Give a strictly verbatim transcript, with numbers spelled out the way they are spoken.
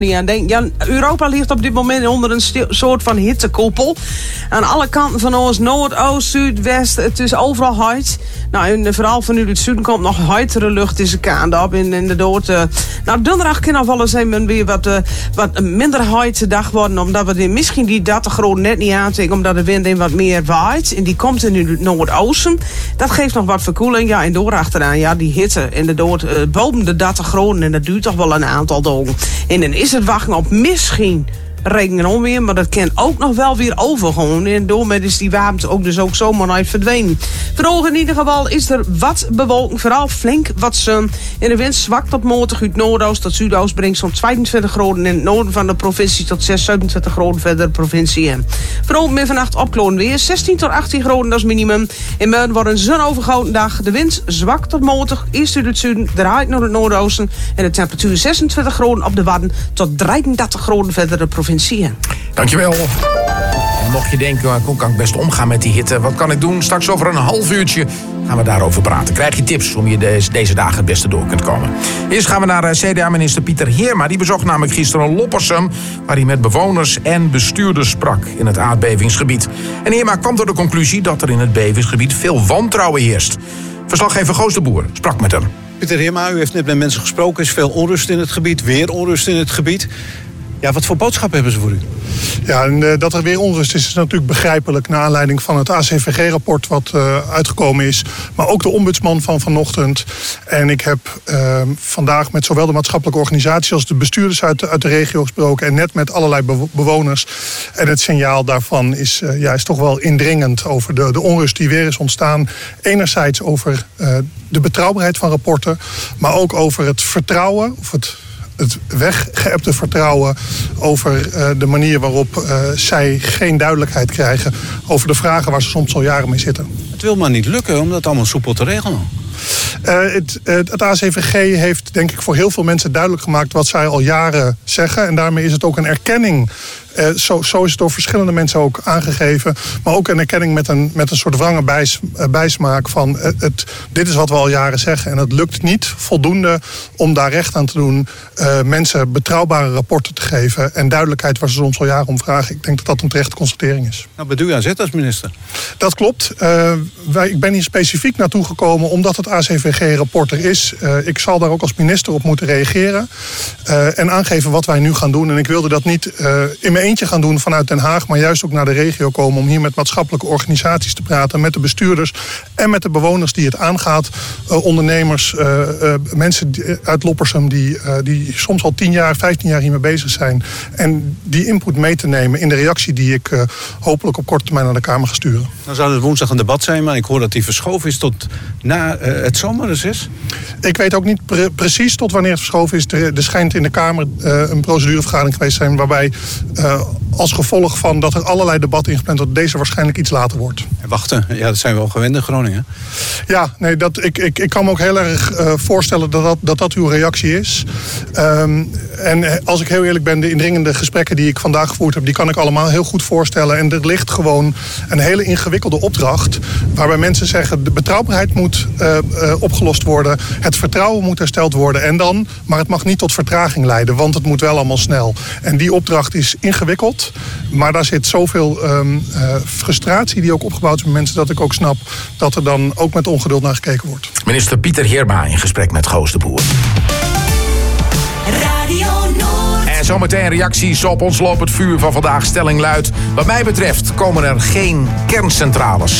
Ja, denk, ja, Europa ligt op dit moment onder een sti- soort van hittekoepel. Aan alle kanten van ons, noord, oost, zuid, west, het is overal heet. Nou, en vooral vanuit het zuiden komt nog heitere lucht in zijn kant op. En inderdaad, uh, nou, donderdag kan nog wel eens even weer wat, uh, wat minder heite dag worden. Omdat we die, misschien die dertig graden net niet aantrekken, omdat de wind in wat meer waait. En die komt in het noordoosten. Dat geeft nog wat verkoeling. Ja, en door achteraan, ja, die hitte inderdaad uh, boven de dertig graden. En dat duurt toch wel een aantal dagen. En dan is het wachten op misschien regen onweer, maar dat kan ook nog wel weer overgaan. En daarmee is die warmte ook dus ook zomaar uit verdwenen. Vandaag in ieder geval is er wat bewolking, vooral flink wat zon. In de wind zwak tot matig uit noordoost tot zuidoost brengt zo'n tweeëntwintig graden in het noorden van de provincie tot zes, zevenentwintig graden verder de provincie in. Vooral met vannacht opklaringen weer, zestien tot achttien graden, dat is minimum. In Muiden wordt een zonovergoten dag. De wind zwak tot matig, eerst uit het zuiden, draait naar het noordoosten. En de temperatuur zesentwintig graden op de Wadden tot drieëndertig graden verder de provincie. Dankjewel. En mocht je denken, hoe kan ik best omgaan met die hitte? Wat kan ik doen? Straks over een half uurtje gaan we daarover praten. Krijg je tips hoe je deze, deze dagen het beste door kunt komen. Eerst gaan we naar C D A-minister Pieter Heerma. Die bezocht namelijk gisteren Loppersum, waar hij met bewoners en bestuurders sprak in het aardbevingsgebied. En Heerma kwam tot de conclusie dat er in het bevingsgebied veel wantrouwen heerst. Verslaggever Goos de Boer sprak met hem. Pieter Heerma, u heeft net met mensen gesproken. Er is veel onrust in het gebied, weer onrust in het gebied. Ja, wat voor boodschap hebben ze voor u? Ja, en uh, dat er weer onrust is, is natuurlijk begrijpelijk naar aanleiding van het A C V G-rapport wat uh, uitgekomen is. Maar ook de ombudsman van vanochtend. En ik heb uh, vandaag met zowel de maatschappelijke organisatie als de bestuurders uit de, uit de regio gesproken. En net met allerlei bewo- bewoners. En het signaal daarvan is, uh, ja, is toch wel indringend over de, de onrust die weer is ontstaan. Enerzijds over uh, de betrouwbaarheid van rapporten, maar ook over het vertrouwen of het... het weggeëpte vertrouwen over uh, de manier waarop uh, zij geen duidelijkheid krijgen over de vragen waar ze soms al jaren mee zitten. Het wil maar niet lukken om dat allemaal soepel te regelen. Uh, het, het A C V G heeft denk ik voor heel veel mensen duidelijk gemaakt wat zij al jaren zeggen. En daarmee is het ook een erkenning. Uh, zo, zo is het door verschillende mensen ook aangegeven. Maar ook een erkenning met een, met een soort wrange bijs, uh, bijsmaak van uh, het, dit is wat we al jaren zeggen. En het lukt niet voldoende om daar recht aan te doen. Uh, mensen betrouwbare rapporten te geven en duidelijkheid waar ze soms al jaren om vragen. Ik denk dat dat een terechte constatering is. Nou, bent u aan zet als minister? Dat klopt. Uh, wij, ik ben hier specifiek naartoe gekomen omdat het A C V G-rapport er is. Uh, ik zal daar ook als minister op moeten reageren. Uh, en aangeven wat wij nu gaan doen. En ik wilde dat niet uh, in mijn eentje gaan doen vanuit Den Haag, maar juist ook naar de regio komen om hier met maatschappelijke organisaties te praten, met de bestuurders en met de bewoners die het aangaat. Uh, ondernemers, uh, uh, mensen die, uit Loppersum die, uh, die soms al tien jaar, vijftien jaar hiermee bezig zijn. En die input mee te nemen in de reactie die ik uh, hopelijk op korte termijn naar de Kamer ga sturen. Dan zou het woensdag een debat zijn, maar ik hoor dat die verschoven is tot na uh, het zomerreces. Ik weet ook niet pre- precies tot wanneer het verschoven is. Er, er schijnt in de Kamer uh, een procedurevergadering geweest zijn waarbij uh, als gevolg van dat er allerlei debatten ingepland worden, deze waarschijnlijk iets later wordt. En wachten, ja, dat zijn we al gewend in Groningen. Ja, nee, dat, ik, ik, ik kan me ook heel erg uh, voorstellen dat dat, dat dat uw reactie is. Um, en als ik heel eerlijk ben, de indringende gesprekken die ik vandaag gevoerd heb, die kan ik allemaal heel goed voorstellen. En er ligt gewoon een hele ingewikkelde opdracht, waarbij mensen zeggen, de betrouwbaarheid moet uh, uh, opgelost worden, het vertrouwen moet hersteld worden en dan, maar het mag niet tot vertraging leiden, want het moet wel allemaal snel. En die opdracht is ingewikkeld, maar daar zit zoveel um, uh, frustratie die ook opgebouwd is met mensen, dat ik ook snap dat er dan ook met ongeduld naar gekeken wordt. Minister Pieter Heerma in gesprek met Goos de Boer. Radio Noord. En zometeen reacties op ons lopend vuur van vandaag. Stelling luidt: wat mij betreft komen er geen kerncentrales.